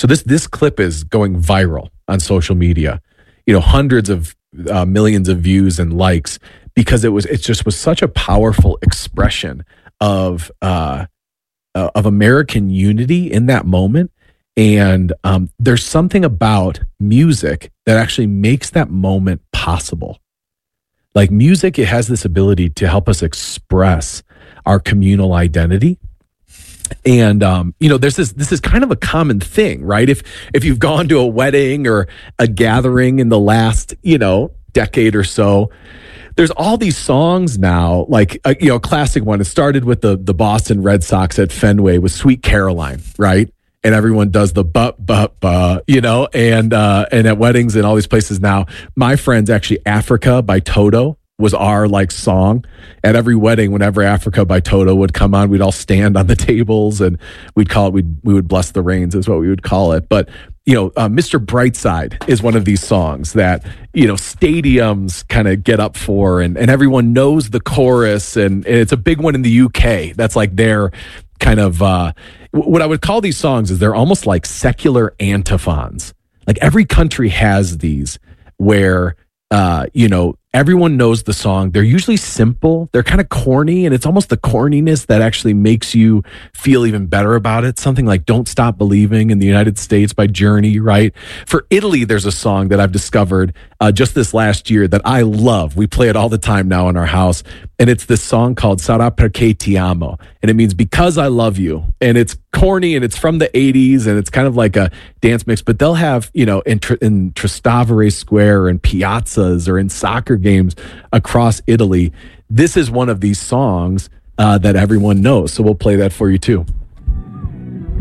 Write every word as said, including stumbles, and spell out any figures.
So this this clip is going viral on social media. You know, hundreds of uh, millions of views and likes because it was it just was such a powerful expression of uh, uh, of American unity in that moment. And um, there's something about music that actually makes that moment possible. Like music, it has this ability to help us express our communal identity. And, um, you know, there's this, this is kind of a common thing, right? If, if you've gone to a wedding or a gathering in the last, you know, decade or so, there's all these songs now, like, uh, you know, a classic one. It started with the, the Boston Red Sox at Fenway with Sweet Caroline, right? And everyone does the but, but, but, you know, and, uh, and at weddings and all these places now, My Friend's actually Africa by Toto was our like song at every wedding. Whenever Africa by Toto would come on, we'd all stand on the tables and we'd call it, we'd, we would bless the rains is what we would call it. But, you know, uh, Mister Brightside is one of these songs that, you know, stadiums kind of get up for and, and everyone knows the chorus and, and it's a big one in the U K. That's like their kind of, uh, what I would call these songs is they're almost like secular antiphons. Like every country has these where, uh, you know, everyone knows the song. They're usually simple. They're kind of corny, and it's almost the corniness that actually makes you feel even better about it. Something like Don't Stop Believing in the United States by Journey, right? For Italy, there's a song that I've discovered uh, just this last year that I love. We play it all the time now in our house, and it's this song called Sarà perché ti amo, and it means because I love you. And it's corny, and it's from the eighties, and it's kind of like a dance mix, but they'll have, you know, in, in Trastevere Square and piazzas or in soccer games across Italy. This is one of these songs uh, that everyone knows. So we'll play that for you too.